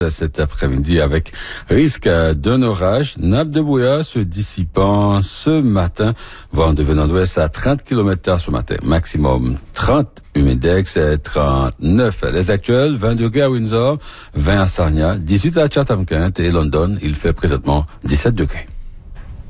cet après-midi avec risque d'un orage. Nappe de brouillard se dissipant ce matin, vent devenant d'ouest à 30 km/h ce matin. Maximum 30, humidex 39. Les actuels, 20 degrés à Windsor, 20 à Sarnia, 18 à Chatham-Kent et London, il fait présentement 17 degrés.